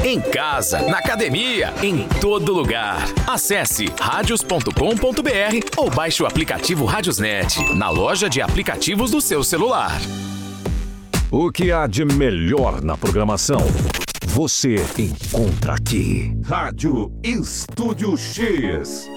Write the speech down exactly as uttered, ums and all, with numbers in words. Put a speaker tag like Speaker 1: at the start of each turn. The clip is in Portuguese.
Speaker 1: em casa, na academia, em todo lugar. Acesse radios ponto com ponto br ou baixe o aplicativo Radiosnet na loja de aplicativos do seu celular.
Speaker 2: O que há de melhor na programação, você encontra aqui.
Speaker 3: Rádio Estúdio X.